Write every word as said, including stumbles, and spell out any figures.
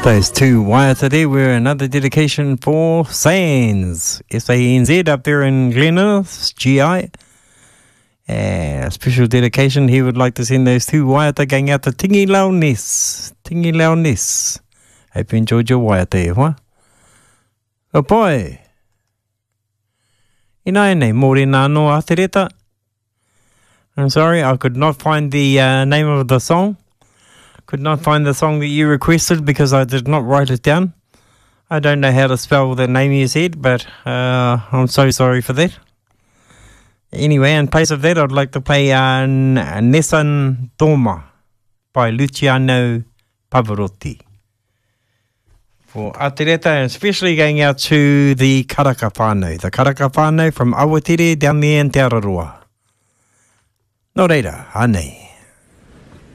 Those two Waiatare were another dedication for Sands, S A N Z, up there in Glenelg, G I. And a special dedication he would like to send those two Waiata going out to Tingi Launis. Tingi Launis. Hope you enjoyed your Waiata, huh? Oh boy. Ina nei, mōre nā noa atereta. I'm sorry, I could not find the uh, name of the song. Could not find the song that you requested because I did not write it down. I don't know how to spell the name you said, but uh, I'm so sorry for that. Anyway, in place of that, I'd like to play uh, Nessun Dorma by Luciano Pavarotti. For Atereta, and especially going out to the Karaka whānau. The Karaka whānau from Awatere down there in Te Araroa. Nō reira, anei.